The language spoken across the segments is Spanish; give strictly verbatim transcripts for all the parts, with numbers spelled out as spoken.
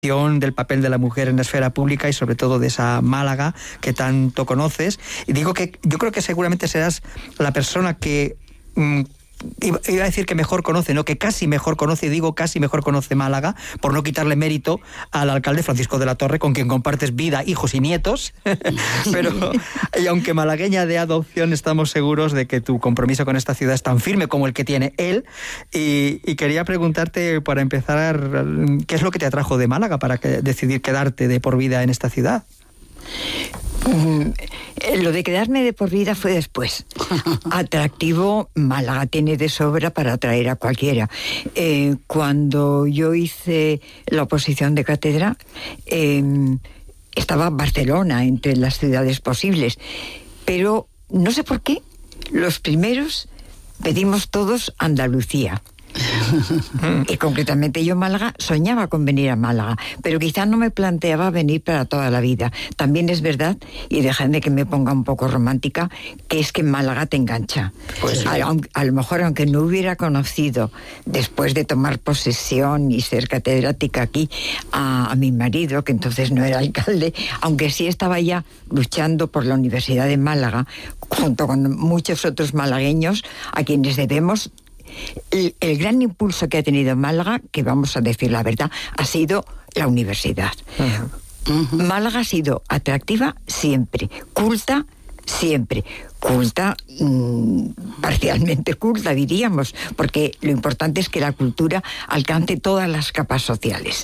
del papel de la mujer en la esfera pública y sobre todo de esa Málaga que tanto conoces. Y digo que yo creo que seguramente serás la persona que mmm, iba a decir que mejor conoce, no, que casi mejor conoce, y digo casi mejor conoce Málaga, por no quitarle mérito al alcalde Francisco de la Torre, con quien compartes vida, hijos y nietos. Pero, y aunque malagueña de adopción, estamos seguros de que tu compromiso con esta ciudad es tan firme como el que tiene él. Y, y quería preguntarte, para empezar, ¿qué es lo que te atrajo de Málaga para que, decidir quedarte de por vida en esta ciudad? Lo de quedarme de por vida fue después. Atractivo, Málaga tiene de sobra para atraer a cualquiera. Eh, cuando yo hice la oposición de cátedra, eh, estaba Barcelona entre las ciudades posibles, pero no sé por qué, los primeros pedimos todos Andalucía. Y concretamente yo Málaga, soñaba con venir a Málaga, pero quizá no me planteaba venir para toda la vida. También es verdad, y dejadme que me ponga un poco romántica, que es que Málaga te engancha. Pues a, a, a lo mejor, aunque no hubiera conocido, después de tomar posesión y ser catedrática aquí, a, a mi marido, que entonces no era alcalde, aunque sí estaba ya luchando por la Universidad de Málaga, junto con muchos otros malagueños a quienes debemos El, el gran impulso que ha tenido Málaga, que vamos a decir la verdad, ha sido la universidad. Uh-huh. Uh-huh. Málaga ha sido atractiva siempre, culta siempre, culta, mmm, parcialmente culta diríamos, porque lo importante es que la cultura alcance todas las capas sociales.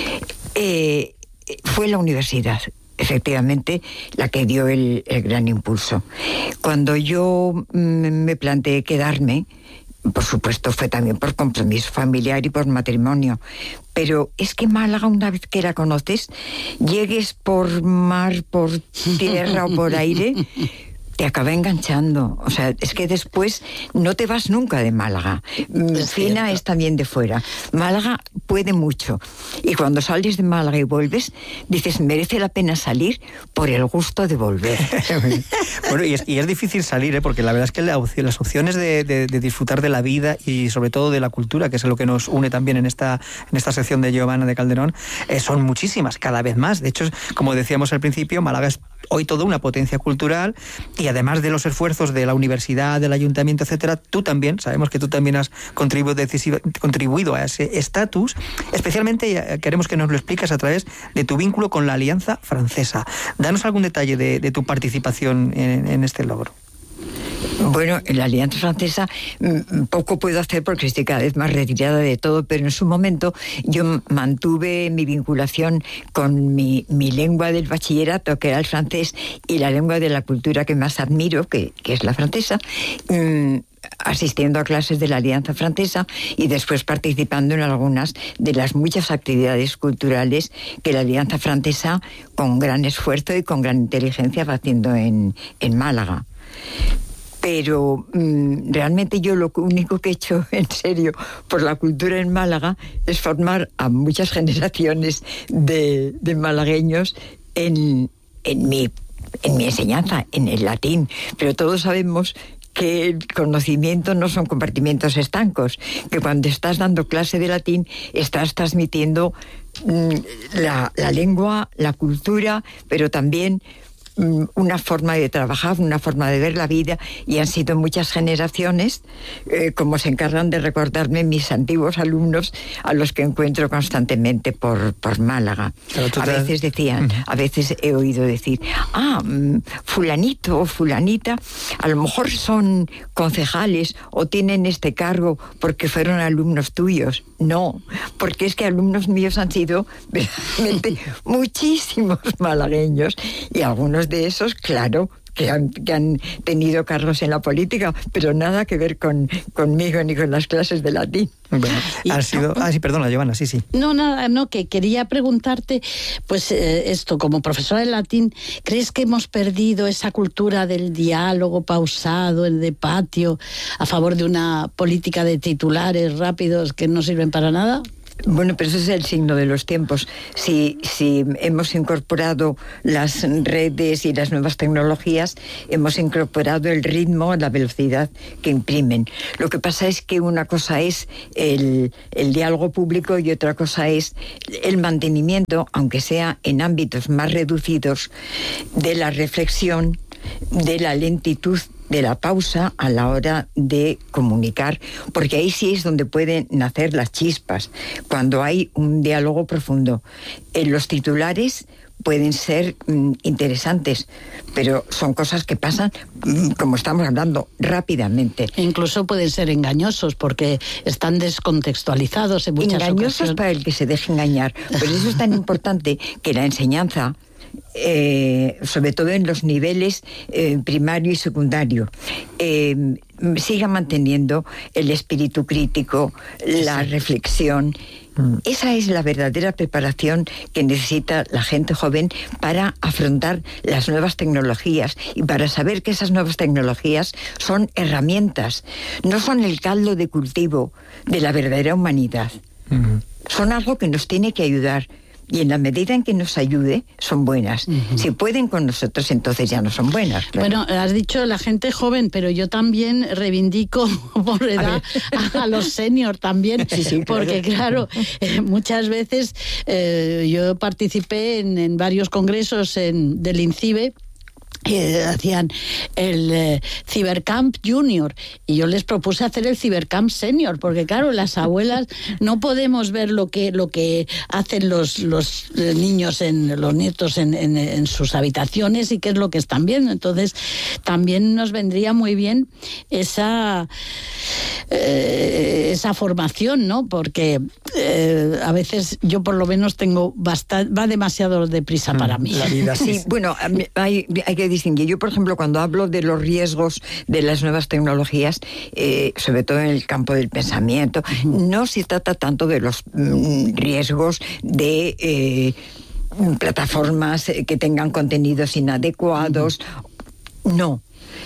Eh, fue la universidad, efectivamente, la que dio el, el gran impulso. Cuando yo mmm, me planteé quedarme, por supuesto fue también por compromiso familiar y por matrimonio, pero es que Málaga, una vez que la conoces, llegues por mar, por tierra o por aire, te acaba enganchando. O sea, es que después no te vas nunca de Málaga. Es Fina cierto. Es también de fuera. Málaga puede mucho. Y cuando sales de Málaga y vuelves, dices, merece la pena salir por el gusto de volver. Bueno, y es, y es difícil salir, ¿eh? Porque la verdad es que la opción, las opciones de, de, de disfrutar de la vida y sobre todo de la cultura, que es lo que nos une también en esta, en esta sección de Giovanna de Calderón, eh, son muchísimas, cada vez más. De hecho, como decíamos al principio, Málaga es hoy toda una potencia cultural, y además de los esfuerzos de la universidad, del ayuntamiento, etcétera, tú también, sabemos que tú también has contribuido, decisivo, contribuido a ese estatus. Especialmente queremos que nos lo expliques a través de tu vínculo con la Alianza Francesa. Danos algún detalle de, de tu participación en, en este logro. Bueno, en la Alianza Francesa poco puedo hacer porque estoy cada vez más retirada de todo, pero en su momento yo mantuve mi vinculación con mi, mi lengua del bachillerato, que era el francés, y la lengua de la cultura que más admiro, que, que es la francesa, mmm, asistiendo a clases de la Alianza Francesa y después participando en algunas de las muchas actividades culturales que la Alianza Francesa, con gran esfuerzo y con gran inteligencia, va haciendo en, en Málaga. Pero mmm, realmente yo lo único que he hecho en serio por la cultura en Málaga es formar a muchas generaciones de, de malagueños en, en, mi, en mi enseñanza, en el latín. Pero todos sabemos que el conocimiento no son compartimentos estancos, que cuando estás dando clase de latín estás transmitiendo mmm, la, la lengua, la cultura, pero también una forma de trabajar, una forma de ver la vida, y han sido muchas generaciones, eh, como se encargan de recordarme mis antiguos alumnos, a los que encuentro constantemente por, por Málaga. A veces decían, a veces he oído decir, ah, fulanito o fulanita, a lo mejor son concejales o tienen este cargo porque fueron alumnos tuyos. No, porque es que alumnos míos han sido verdaderamente muchísimos malagueños, y algunos de esos, claro, que han, que han tenido cargos en la política, pero nada que ver con conmigo ni con las clases de latín. Bueno, ha sido... Ah, sí, perdona, Giovanna, sí, sí. No, nada, no, que quería preguntarte, pues eh, esto, como profesora de latín, ¿crees que hemos perdido esa cultura del diálogo pausado, el de patio, a favor de una política de titulares rápidos que no sirven para nada? Bueno, pero ese es el signo de los tiempos. Si, si hemos incorporado las redes y las nuevas tecnologías, hemos incorporado el ritmo, la velocidad que imprimen. Lo que pasa es que una cosa es el, el diálogo público y otra cosa es el mantenimiento, aunque sea en ámbitos más reducidos, de la reflexión, de la lentitud, de la pausa a la hora de comunicar, porque ahí sí es donde pueden nacer las chispas, cuando hay un diálogo profundo. En los titulares pueden ser mm, interesantes, pero son cosas que pasan, mm, como estamos hablando, rápidamente. Incluso pueden ser engañosos porque están descontextualizados en muchas Engañosos ocasiones. para el que se deje engañar. Por eso es tan importante que la enseñanza, Eh, sobre todo en los niveles eh, primario y secundario, eh, siga manteniendo el espíritu crítico, la sí. reflexión. Mm. Esa es la verdadera preparación que necesita la gente joven para afrontar las nuevas tecnologías y para saber que esas nuevas tecnologías son herramientas, no son el caldo de cultivo de la verdadera humanidad. Mm. Son algo que nos tiene que ayudar. Y en la medida en que nos ayude, son buenas. Uh-huh. Si pueden con nosotros, entonces ya no son buenas. Claro. Bueno, has dicho la gente joven, pero yo también reivindico por edad a, a los seniors también. Sí, sí, porque claro, eh, muchas veces eh, yo participé en, en varios congresos en, del INCIBE, que hacían el eh, Cibercamp Junior y yo les propuse hacer el Cibercamp Senior, porque claro, las abuelas no podemos ver lo que lo que hacen los los niños en los nietos en, en, en sus habitaciones y qué es lo que están viendo. Entonces también nos vendría muy bien esa eh, esa formación, ¿no? Porque eh, a veces yo por lo menos tengo bastante, va demasiado deprisa mm, para mí. La vida sí, sí. Bueno, hay, hay que distinguir. Yo, por ejemplo, cuando hablo de los riesgos de las nuevas tecnologías, eh, sobre todo en el campo del pensamiento, uh-huh. no se trata tanto de los mm, riesgos de eh, plataformas que tengan contenidos inadecuados. Uh-huh. No.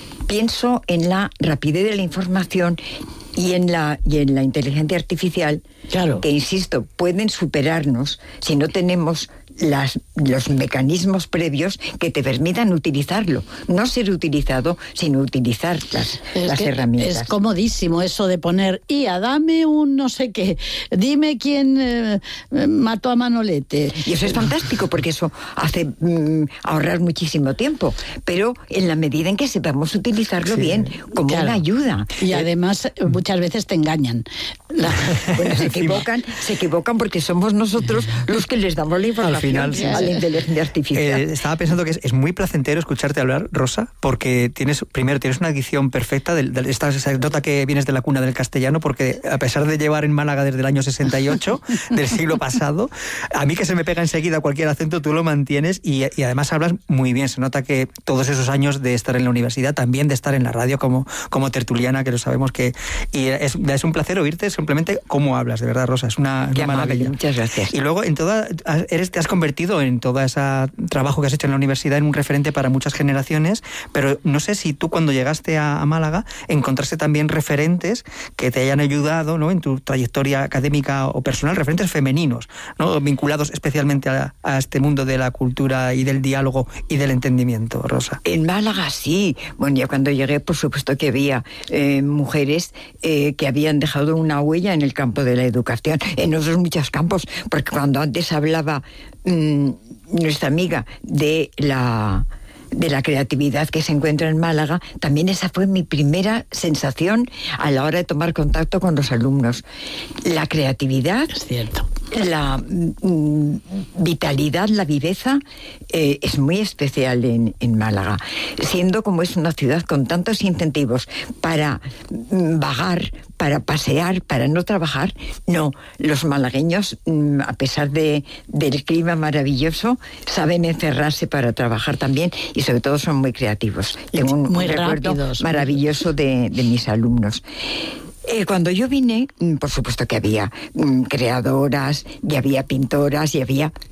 Pienso en la rapidez de la información y en la y en la inteligencia artificial, claro. que, insisto, pueden superarnos si no tenemos las, los mecanismos previos que te permitan utilizarlo. No ser utilizado, sino utilizar las, las herramientas. Es comodísimo eso de poner, Ia, dame un no sé qué, dime quién eh, mató a Manolete. Y eso es fantástico, porque eso hace mm, ahorrar muchísimo tiempo, pero en la medida en que sepamos utilizarlo sí. bien, como claro. una ayuda. Y además, muchas veces te engañan. La... Bueno, se equivocan, se equivocan porque somos nosotros los que les damos la información. Final, sí, a la inteligencia artificial. Eh, estaba pensando que es, es muy placentero escucharte hablar, Rosa, porque tienes, primero, tienes una dicción perfecta, de, de, esta, se nota que vienes de la cuna del castellano, porque a pesar de llevar en Málaga desde el año sesenta y ocho, del siglo pasado, a mí que se me pega enseguida cualquier acento, tú lo mantienes y, y además hablas muy bien. Se nota que todos esos años de estar en la universidad, también de estar en la radio como, como tertuliana, que lo sabemos que... Y es, es un placer oírte simplemente cómo hablas, de verdad, Rosa, es una, una maravilla. Muchas gracias. Y luego, en toda, eres, te has convertido en todo ese trabajo que has hecho en la universidad en un referente para muchas generaciones, pero no sé si tú cuando llegaste a, a Málaga encontraste también referentes que te hayan ayudado, ¿no?, en tu trayectoria académica o personal, referentes femeninos, ¿no?, vinculados especialmente a, a este mundo de la cultura y del diálogo y del entendimiento, Rosa. En Málaga sí. Bueno, ya cuando llegué, por supuesto que había eh, mujeres eh, que habían dejado una huella en el campo de la educación, en otros muchos campos, porque cuando antes hablaba mmm, nuestra amiga de la de la creatividad que se encuentra en Málaga, también esa fue mi primera sensación a la hora de tomar contacto con los alumnos. La creatividad, es cierto, la mm, vitalidad, la viveza eh, es muy especial en, en Málaga, siendo como es una ciudad con tantos incentivos para mm, vagar, para pasear, para no trabajar. No, los malagueños, mm, a pesar de, del clima maravilloso, saben encerrarse para trabajar también y sobre todo son muy creativos. Tengo un, muy un recuerdo rápidos. maravilloso de, de mis alumnos. Eh, cuando yo vine, por supuesto que había mm, creadoras, y había pintoras, y había...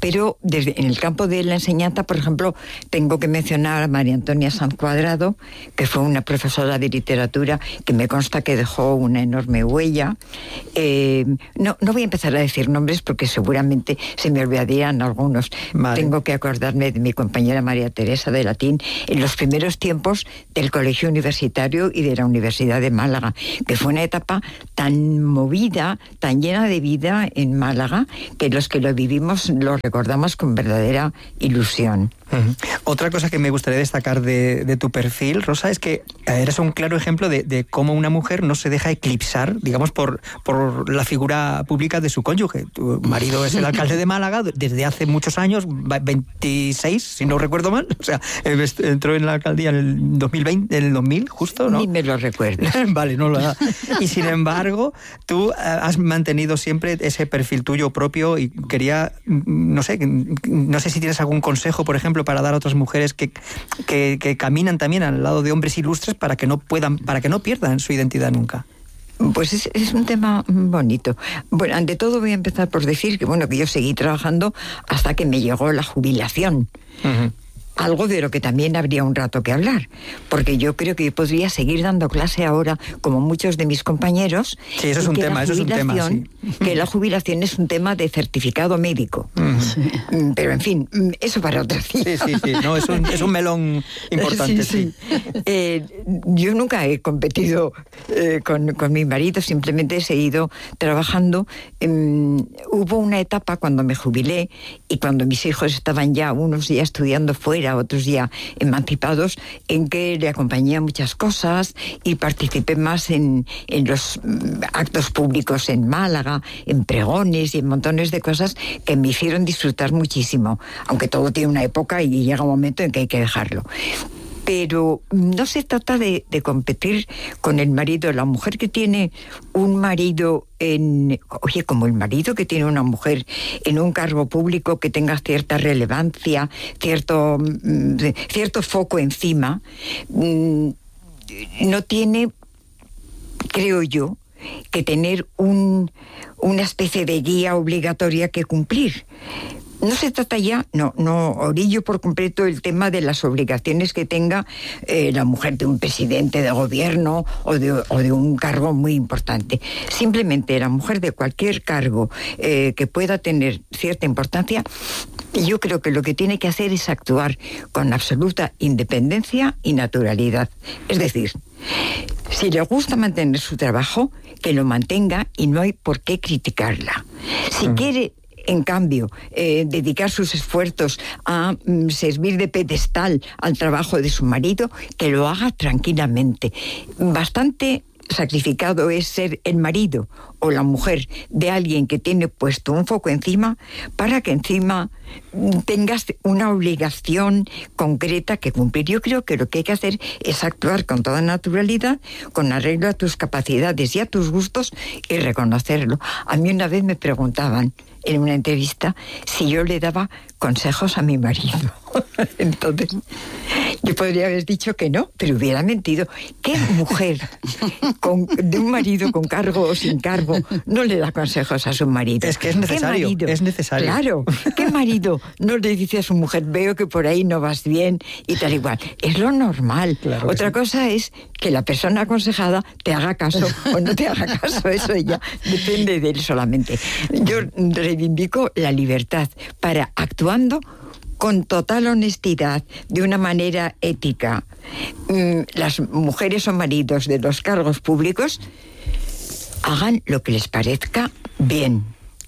pero desde, en el campo de la enseñanza, por ejemplo, tengo que mencionar a María Antonia Sanz Cuadrado, que fue una profesora de literatura que me consta que dejó una enorme huella. Eh, no, no voy a empezar a decir nombres porque seguramente se me olvidarían algunos. Vale. Tengo que acordarme de mi compañera María Teresa de Latín en los primeros tiempos del Colegio Universitario y de la Universidad de Málaga, que fue una etapa tan movida, tan llena de vida en Málaga, que los que lo vivimos lo recordamos con verdadera ilusión. Uh-huh. Otra cosa que me gustaría destacar de, de tu perfil, Rosa, es que eres un claro ejemplo de, de cómo una mujer no se deja eclipsar, digamos, por, por la figura pública de su cónyuge. Tu marido es el alcalde de Málaga desde hace muchos años, veintiséis, si no recuerdo mal. O sea, entró en la alcaldía en el dos mil veinte, en el dos mil, justo, ¿no? Ni me lo recuerdo. Vale, no lo da. Y sin embargo, tú has mantenido siempre ese perfil tuyo propio y quería, no sé, no sé si tienes algún consejo, por ejemplo, para dar a otras mujeres que, que, que caminan también al lado de hombres ilustres para que no puedan, para que no pierdan su identidad nunca. Pues es, es un tema bonito. Bueno, ante todo voy a empezar por decir que bueno que yo seguí trabajando hasta que me llegó la jubilación. Uh-huh. Algo de lo que también habría un rato que hablar, porque yo creo que podría seguir dando clase ahora, como muchos de mis compañeros. Sí, eso es un tema, eso es un tema, sí. Que la jubilación es un tema de certificado médico. Uh-huh. Sí. Pero, en fin, eso para otra día. Sí, sí, sí, no, es un, es un melón importante, sí. sí. sí. Eh, yo nunca he competido eh, con, con mi marido, simplemente he seguido trabajando. Eh, hubo una etapa cuando me jubilé y cuando mis hijos estaban ya, unos ya estudiando fuera, otros ya emancipados, en que le acompañé a muchas cosas y participé más en, en los actos públicos en Málaga, en pregones y en montones de cosas que me hicieron disfrutar muchísimo, aunque todo tiene una época y llega un momento en que hay que dejarlo. Pero no se trata de, de competir con el marido. La mujer que tiene un marido en... Oye, como el marido que tiene una mujer en un cargo público que tenga cierta relevancia, cierto, cierto foco encima, no tiene, creo yo, que tener un, una especie de guía obligatoria que cumplir. No se trata ya, no, no orillo por completo el tema de las obligaciones que tenga eh, la mujer de un presidente de gobierno o de, o de un cargo muy importante. Simplemente la mujer de cualquier cargo eh, que pueda tener cierta importancia, yo creo que lo que tiene que hacer es actuar con absoluta independencia y naturalidad. Es decir, si le gusta mantener su trabajo, que lo mantenga y no hay por qué criticarla. Si uh-huh. quiere... En cambio, eh, dedicar sus esfuerzos a mm, servir de pedestal al trabajo de su marido, que lo haga tranquilamente. Bastante sacrificado es ser el marido o la mujer de alguien que tiene puesto un foco encima para que encima tengas una obligación concreta que cumplir. Yo creo que lo que hay que hacer es actuar con toda naturalidad, con arreglo a tus capacidades y a tus gustos y reconocerlo. A mí una vez me preguntaban en una entrevista si yo le daba consejos a mi marido. Entonces, yo podría haber dicho que no, pero hubiera mentido. ¿Qué mujer con, de un marido con cargo o sin cargo no le da consejos a su marido? Es que es necesario, marido, es necesario. Claro, ¿qué marido no le dice a su mujer, veo que por ahí no vas bien y tal igual? Es lo normal. Claro Otra sí. cosa es que la persona aconsejada te haga caso o no te haga caso, eso ya depende de él solamente. Yo reivindico la libertad para, actuando con total honestidad, de una manera ética, las mujeres o maridos de los cargos públicos hagan lo que les parezca bien.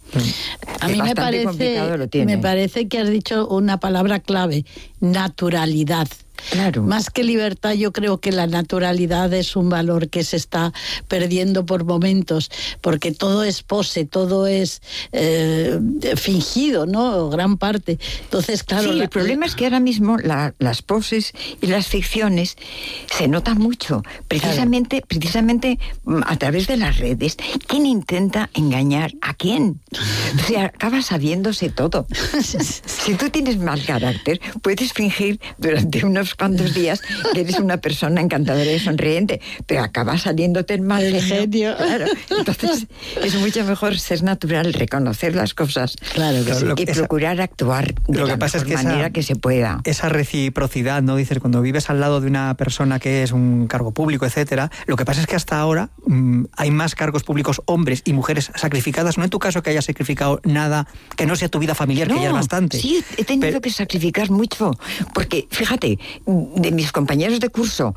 A mí me parece, me parece que has dicho una palabra clave: naturalidad. Claro. Más que libertad, yo creo que la naturalidad es un valor que se está perdiendo por momentos, porque todo es pose, todo es eh, fingido, ¿no? Gran parte. Entonces, claro... Sí, la, el problema es que ahora mismo la, las poses y las ficciones se notan mucho, precisamente, claro. precisamente a través de las redes. ¿Quién intenta engañar a quién? O sea, acaba sabiéndose todo. Si tú tienes mal carácter, puedes fingir durante una unos cuantos días que eres una persona encantadora y sonriente, pero acaba saliéndote el mal el genio. genio. Claro. Entonces es mucho mejor ser natural, reconocer las cosas, claro que sí. y esa, procurar actuar de lo la que pasa mejor es que manera esa, que se pueda. Esa reciprocidad, ¿no? Dices, cuando vives al lado de una persona que es un cargo público, etcétera, lo que pasa es que hasta ahora mmm, hay más cargos públicos, hombres y mujeres sacrificadas. No en tu caso que hayas sacrificado nada que no sea tu vida familiar, no, que ya es bastante. Sí, he tenido pero, que sacrificar mucho, porque fíjate, de mis compañeros de curso,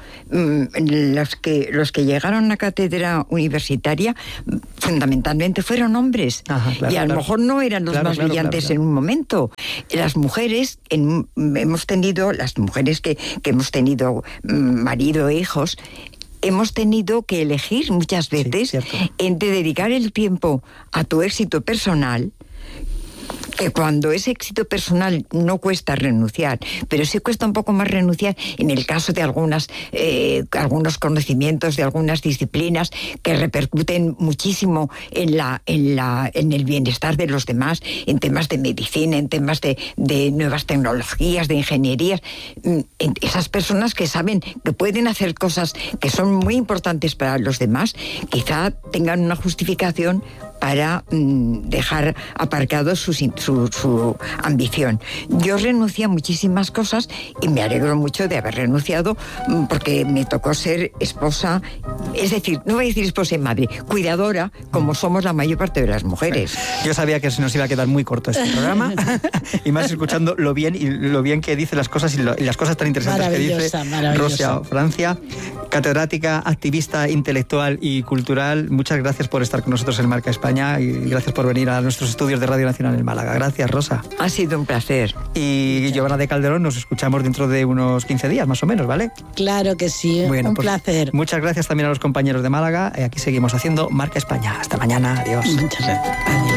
los que, los que llegaron a la cátedra universitaria, fundamentalmente fueron hombres. Ajá, claro, y a lo claro. mejor no eran los claro, más claro, brillantes claro, claro. en un momento. Las mujeres, en, hemos tenido, las mujeres que, que hemos tenido marido e hijos, hemos tenido que elegir muchas veces sí, entre dedicar el tiempo a tu éxito personal, que cuando es éxito personal no cuesta renunciar, pero sí cuesta un poco más renunciar en el caso de algunas eh, algunos conocimientos de algunas disciplinas que repercuten muchísimo en la en la en el bienestar de los demás, en temas de medicina, en temas de, de nuevas tecnologías, de ingenierías. En esas personas que saben que pueden hacer cosas que son muy importantes para los demás, quizá tengan una justificación para mm, dejar aparcado su, su, su ambición. Yo renuncié a muchísimas cosas y me alegro mucho de haber renunciado, mm, porque me tocó ser esposa, es decir, no voy a decir esposa y madre, cuidadora, como somos la mayor parte de las mujeres. Yo sabía que se nos iba a quedar muy corto este programa y más escuchando lo bien y lo bien que dice las cosas y, lo, y las cosas tan interesantes que dice Rosa Francia, catedrática, activista intelectual y cultural. Muchas gracias por estar con nosotros en Marca España y gracias por venir a nuestros estudios de Radio Nacional en Málaga. Gracias, Rosa. Ha sido un placer. Y Giovanna de Calderón, nos escuchamos dentro de unos quince días, más o menos, ¿vale? Claro que sí, bueno, un pues, placer. Muchas gracias también a los compañeros de Málaga. Aquí seguimos haciendo Marca España. Hasta mañana. Adiós. Muchas gracias. Adiós.